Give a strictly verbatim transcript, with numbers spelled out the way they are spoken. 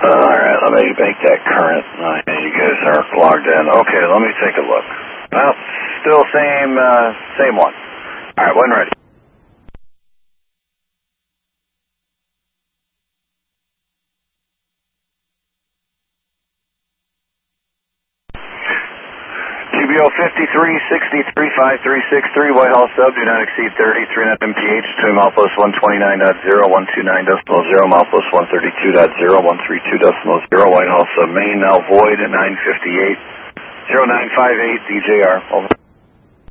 Alright, let me make that current. Uh, you guys aren't logged in. Okay, let me take a look. Well, still same, uh, same one. Alright, when ready. G B O fifty-three sixty-three five three six three, Whitehall sub, do not exceed thirty, three point nine M P H, between milepost one twenty-nine point zero, one twenty-nine point zero, milepost one thirty-two point zero, one thirty-two point zero, Whitehall sub, main now void at nine fifty-eight, zero nine five eight, D J R, over.